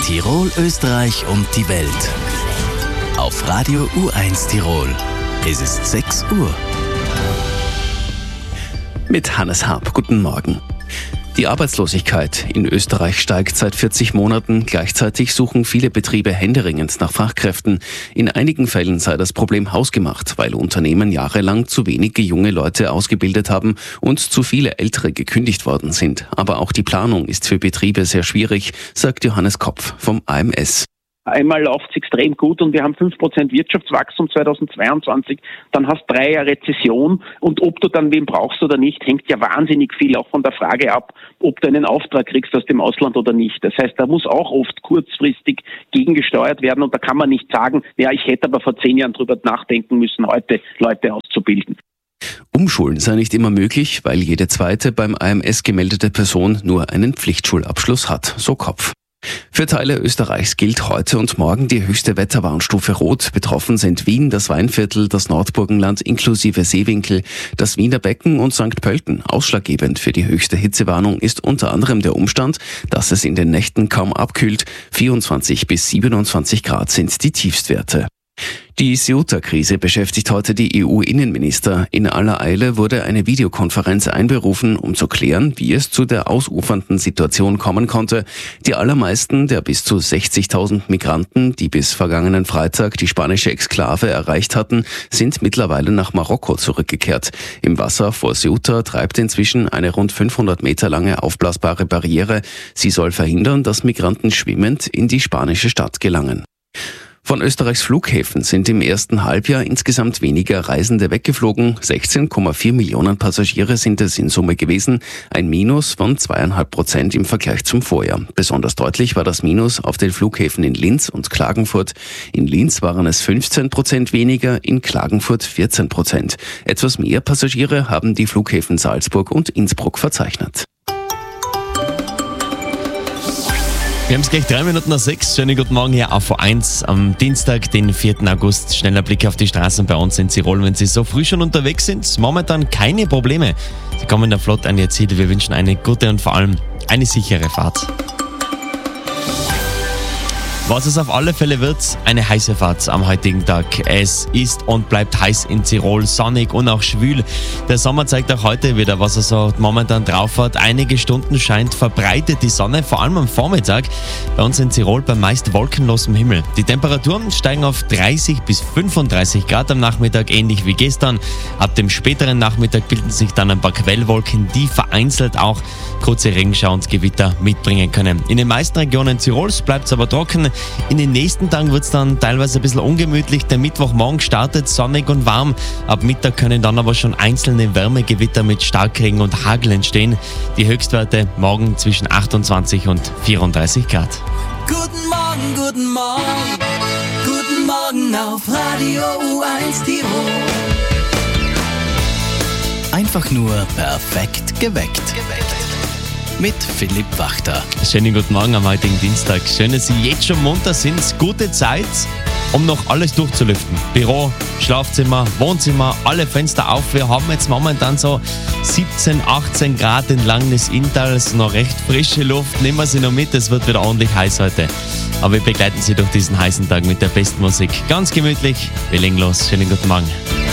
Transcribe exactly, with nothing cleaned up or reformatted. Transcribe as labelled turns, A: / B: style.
A: Tirol, Österreich und die Welt. Auf Radio U eins Tirol. Es ist sechs Uhr.
B: Mit Hannes Harp. Guten Morgen. Die Arbeitslosigkeit in Österreich steigt seit vierzig Monaten. Gleichzeitig suchen viele Betriebe händeringend nach Fachkräften. In einigen Fällen sei das Problem hausgemacht, weil Unternehmen jahrelang zu wenige junge Leute ausgebildet haben und zu viele Ältere gekündigt worden sind. Aber auch die Planung ist für Betriebe sehr schwierig, sagt Johannes Kopf vom A M S.
C: Einmal läuft es extrem gut und wir haben fünf Prozent Wirtschaftswachstum zweitausendzweiundzwanzig, dann hast du drei Jahre Rezession und ob du dann wen brauchst oder nicht, hängt ja wahnsinnig viel auch von der Frage ab, ob du einen Auftrag kriegst aus dem Ausland oder nicht. Das heißt, da muss auch oft kurzfristig gegengesteuert werden und da kann man nicht sagen, ja, ich hätte aber vor zehn Jahren drüber nachdenken müssen, heute Leute auszubilden.
B: Umschulen sei nicht immer möglich, weil jede zweite beim A M S gemeldete Person nur einen Pflichtschulabschluss hat, so Kopf. Für Teile Österreichs gilt heute und morgen die höchste Wetterwarnstufe Rot. Betroffen sind Wien, das Weinviertel, das Nordburgenland inklusive Seewinkel, das Wiener Becken und Sankt Pölten. Ausschlaggebend für die höchste Hitzewarnung ist unter anderem der Umstand, dass es in den Nächten kaum abkühlt. vierundzwanzig bis siebenundzwanzig Grad sind die Tiefstwerte. Die Ceuta-Krise beschäftigt heute die E U-Innenminister. In aller Eile wurde eine Videokonferenz einberufen, um zu klären, wie es zu der ausufernden Situation kommen konnte. Die allermeisten der bis zu sechzigtausend Migranten, die bis vergangenen Freitag die spanische Exklave erreicht hatten, sind mittlerweile nach Marokko zurückgekehrt. Im Wasser vor Ceuta treibt inzwischen eine rund fünfhundert Meter lange aufblasbare Barriere. Sie soll verhindern, dass Migranten schwimmend in die spanische Stadt gelangen. Von Österreichs Flughäfen sind im ersten Halbjahr insgesamt weniger Reisende weggeflogen. sechzehn Komma vier Millionen Passagiere sind es in Summe gewesen, ein Minus von zweieinhalb Prozent im Vergleich zum Vorjahr. Besonders deutlich war das Minus auf den Flughäfen in Linz und Klagenfurt. In Linz waren es fünfzehn Prozent weniger, in Klagenfurt vierzehn Prozent. Etwas mehr Passagiere haben die Flughäfen Salzburg und Innsbruck verzeichnet.
D: Wir haben es gleich drei Minuten nach sechs. Schönen guten Morgen hier auf V eins am Dienstag, den vierten August. Schneller Blick auf die Straßen bei uns in Tirol, wenn Sie so früh schon unterwegs sind. Momentan keine Probleme. Sie kommen da flott an Ihr Ziel. Wir wünschen eine gute und vor allem eine sichere Fahrt. Was es auf alle Fälle wird, eine heiße Fahrt am heutigen Tag. Es ist und bleibt heiß in Tirol, sonnig und auch schwül. Der Sommer zeigt auch heute wieder, was er so momentan drauf hat. Einige Stunden scheint verbreitet die Sonne, vor allem am Vormittag. Bei uns in Tirol bei meist wolkenlosem Himmel. Die Temperaturen steigen auf dreißig bis fünfunddreißig Grad am Nachmittag, ähnlich wie gestern. Ab dem späteren Nachmittag bilden sich dann ein paar Quellwolken, die vereinzelt auch kurze Regenschauer und Gewitter mitbringen können. In den meisten Regionen Tirols bleibt es aber trocken. In den nächsten Tagen wird es dann teilweise ein bisschen ungemütlich. Der Mittwochmorgen startet sonnig und warm. Ab Mittag können dann aber schon einzelne Wärmegewitter mit Starkregen und Hagel entstehen. Die Höchstwerte morgen zwischen achtundzwanzig und vierunddreißig Grad.
E: Guten Morgen, guten Morgen, guten Morgen auf Radio U eins Tirol.
A: Einfach nur perfekt geweckt. Mit Philipp Wachter.
D: Schönen guten Morgen am heutigen Dienstag. Schön, dass Sie jetzt schon munter sind. Gute Zeit, um noch alles durchzulüften. Büro, Schlafzimmer, Wohnzimmer, alle Fenster auf. Wir haben jetzt momentan so siebzehn, achtzehn Grad entlang des Inntals, noch recht frische Luft. Nehmen wir sie noch mit, es wird wieder ordentlich heiß heute. Aber wir begleiten Sie durch diesen heißen Tag mit der besten Musik. Ganz gemütlich, wir legen los. Schönen guten Morgen.